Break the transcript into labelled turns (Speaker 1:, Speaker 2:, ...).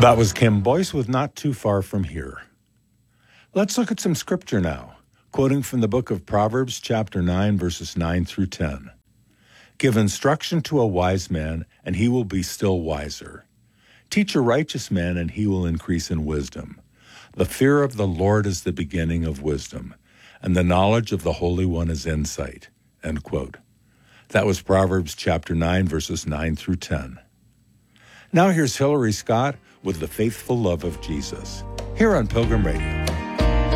Speaker 1: That was Kim Boyce with Not Too Far From Here. Let's look at some scripture now, quoting from the book of Proverbs, chapter 9, verses 9 through 10. Give instruction to a wise man, and he will be still wiser. Teach a righteous man, and he will increase in wisdom. The fear of the Lord is the beginning of wisdom, and the knowledge of the Holy One is insight. End quote. That was Proverbs chapter 9, verses 9 through 10. Now here's Hillary Scott with The Faithful Love of Jesus, here on Pilgrim Radio.